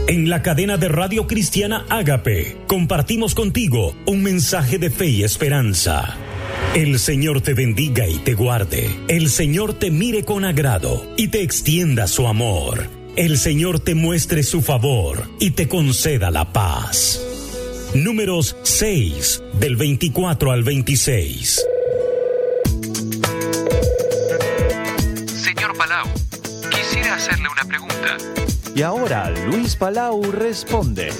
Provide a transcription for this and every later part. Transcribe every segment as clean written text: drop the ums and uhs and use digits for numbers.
En la cadena de Radio Cristiana Ágape, compartimos contigo un mensaje de fe y esperanza. El Señor te bendiga y te guarde. El Señor te mire con agrado y te extienda su amor. El Señor te muestre su favor y te conceda la paz. Números 6, del 24 al 26. Señor Palau, quisiera hacerle una pregunta. Y ahora Luis Palau responde.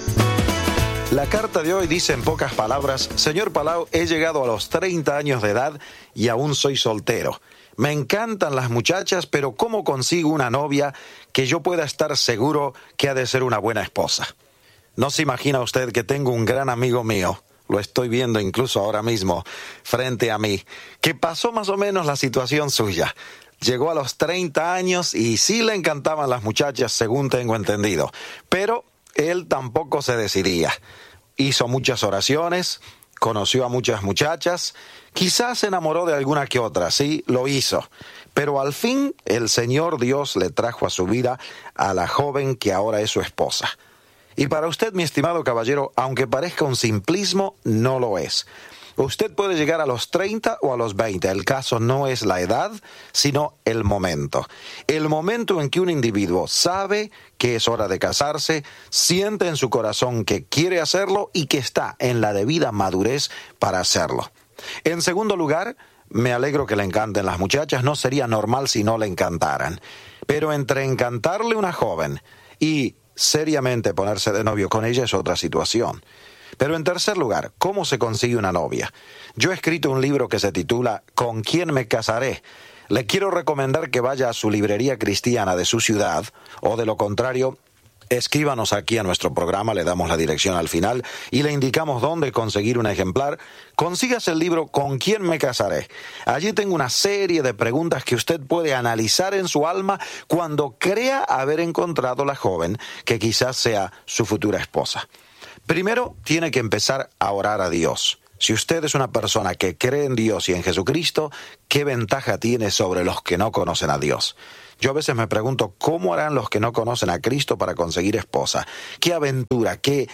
La carta de hoy dice en pocas palabras: Señor Palau, he llegado a los 30 años de edad y aún soy soltero. Me encantan las muchachas, pero ¿cómo consigo una novia que yo pueda estar seguro que ha de ser una buena esposa? No se imagina usted que tengo un gran amigo mío, lo estoy viendo incluso ahora mismo frente a mí, que pasó más o menos la situación suya. Llegó a los 30 años y sí le encantaban las muchachas, según tengo entendido, pero él tampoco se decidía. Hizo muchas oraciones, conoció a muchas muchachas, quizás se enamoró de alguna que otra, sí, lo hizo. Pero al fin el Señor Dios le trajo a su vida a la joven que ahora es su esposa. Y para usted, mi estimado caballero, aunque parezca un simplismo, no lo es. Usted puede llegar a los 30 o a los 20. El caso no es la edad, sino el momento. El momento en que un individuo sabe que es hora de casarse, siente en su corazón que quiere hacerlo y que está en la debida madurez para hacerlo. En segundo lugar, me alegro que le encanten las muchachas. No sería normal si no le encantaran. Pero entre encantarle una joven y seriamente ponerse de novio con ella es otra situación. Pero en tercer lugar, ¿cómo se consigue una novia? Yo he escrito un libro que se titula ¿Con quién me casaré? Le quiero recomendar que vaya a su librería cristiana de su ciudad, o de lo contrario, escríbanos aquí a nuestro programa, le damos la dirección al final y le indicamos dónde conseguir un ejemplar. Consígase el libro ¿Con quién me casaré? Allí tengo una serie de preguntas que usted puede analizar en su alma cuando crea haber encontrado la joven que quizás sea su futura esposa. Primero, tiene que empezar a orar a Dios. Si usted es una persona que cree en Dios y en Jesucristo, ¿qué ventaja tiene sobre los que no conocen a Dios? Yo a veces me pregunto, ¿cómo harán los que no conocen a Cristo para conseguir esposa? ¿Qué aventura, qué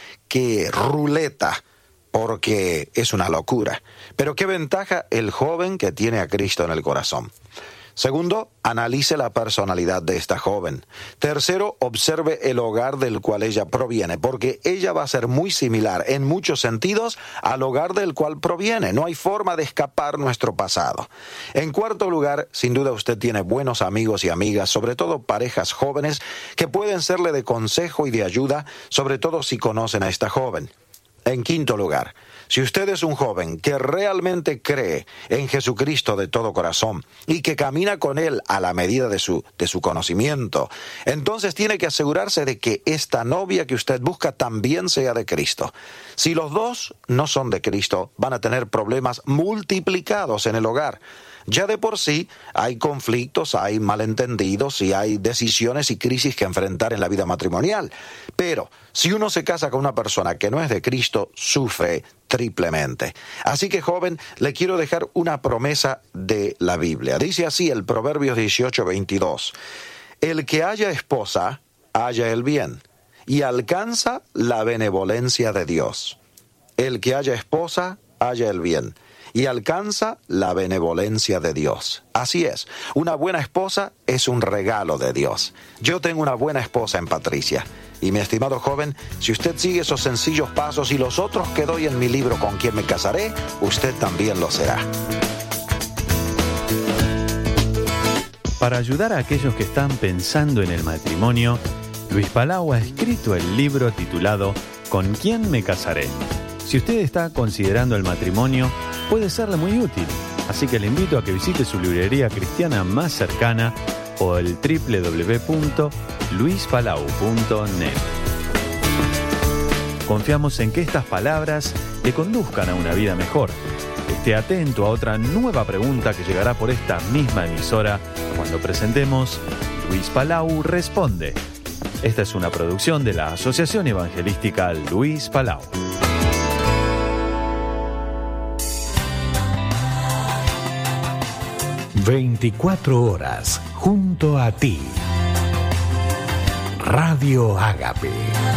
ruleta? Porque es una locura. Pero ¿qué ventaja el joven que tiene a Cristo en el corazón? Segundo, analice la personalidad de esta joven. Tercero, observe el hogar del cual ella proviene, porque ella va a ser muy similar en muchos sentidos al hogar del cual proviene. No hay forma de escapar nuestro pasado. En cuarto lugar, sin duda usted tiene buenos amigos y amigas, sobre todo parejas jóvenes, que pueden serle de consejo y de ayuda, sobre todo si conocen a esta joven. En quinto lugar, si usted es un joven que realmente cree en Jesucristo de todo corazón y que camina con Él a la medida de su conocimiento, entonces tiene que asegurarse de que esta novia que usted busca también sea de Cristo. Si los dos no son de Cristo, van a tener problemas multiplicados en el hogar. Ya de por sí hay conflictos, hay malentendidos y hay decisiones y crisis que enfrentar en la vida matrimonial. Pero si uno se casa con una persona que no es de Cristo, sufre triplemente. Así que, joven, le quiero dejar una promesa de la Biblia. Dice así el Proverbios 18:22. El que haya esposa, halla el bien y alcanza la benevolencia de Dios. El que haya esposa, halla el bien y alcanza la benevolencia de Dios. Así es, una buena esposa es un regalo de Dios. Yo tengo una buena esposa en Patricia. Y mi estimado joven, si usted sigue esos sencillos pasos y los otros que doy en mi libro ¿Con quién me casaré?, usted también lo será. Para ayudar a aquellos que están pensando en el matrimonio, Luis Palau ha escrito el libro titulado ¿Con quién me casaré? Si usted está considerando el matrimonio, puede serle muy útil. Así que le invito a que visite su librería cristiana más cercana o el www.luispalau.net. Confiamos en que estas palabras le conduzcan a una vida mejor. Esté atento a otra nueva pregunta que llegará por esta misma emisora cuando presentemos Luis Palau Responde. Esta es una producción de la Asociación Evangelística Luis Palau. ...24 horas junto a ti. Radio Ágape.